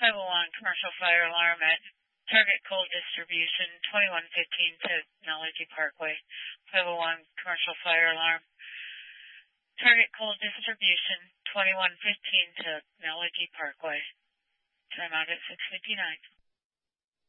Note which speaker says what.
Speaker 1: 501 commercial fire alarm at Target Coal Distribution, 2115 Technology Parkway. 501 commercial fire alarm. Target Coal Distribution, 2115 Technology Parkway. Time out at 6:59.